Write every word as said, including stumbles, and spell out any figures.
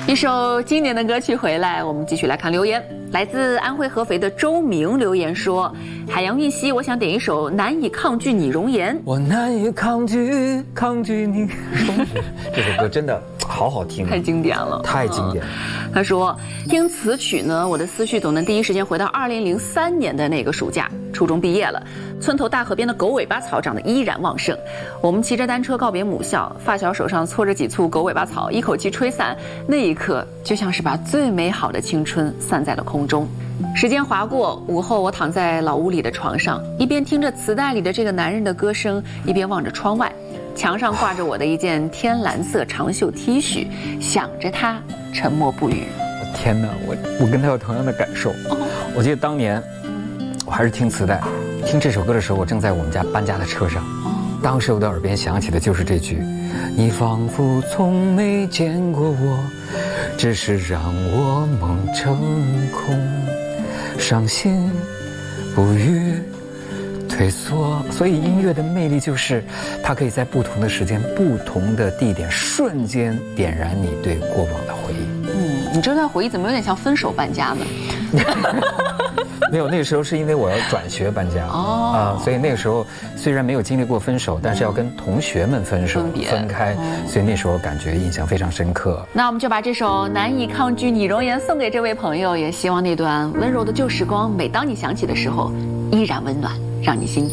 一首经典的歌曲回来，我们继续来看留言。来自安徽合肥的周明留言说：“海洋运溪，我想点一首《难以抗拒你容颜》。” 我难以抗拒，抗拒你容颜。这首歌真的好好听， 太经典了， 太经典了。 嗯、他说，听此曲呢，我的思绪总能第一时间回到二零零三年的那个暑假，初中毕业了，村头大河边的狗尾巴草长得依然旺盛。我们骑着单车告别母校，发小手上搓着几簇狗尾巴草，一口气吹散，那一刻就像是把最美好的青春散在了空中。时间划过，午后我躺在老屋里的床上，一边听着磁带里的这个男人的歌声，一边望着窗外，墙上挂着我的一件天蓝色长袖 T 恤，想着他，沉默不语。 我天哪，我我跟他有同样的感受。哦、我记得当年我还是听磁带，听这首歌的时候，我正在我们家搬家的车上。哦、当时我的耳边响起的就是这句：“你仿佛从没见过我，只是让我梦成空，伤心不语退缩。”所以音乐的魅力就是它可以在不同的时间、不同的地点瞬间点燃你对过往的回忆。 嗯，你这段回忆怎么有点像分手搬家呢？ 没有，那个时候是因为我要转学搬家哦、呃，所以那个时候虽然没有经历过分手，但是要跟同学们分手分, 分开、哦，所以那时候感觉印象非常深刻。 那我们就把这首《难以抗拒你容颜》送给这位朋友，也希望那段温柔的旧时光，每当你想起的时候，依然温暖，让你心动。